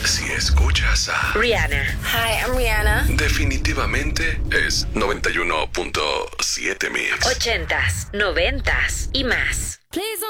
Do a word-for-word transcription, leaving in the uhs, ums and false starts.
Si escuchas a Rihanna. Hi, I'm Rihanna. definitivamente es noventa y uno punto siete Mix. Ochentas, noventas y más. Please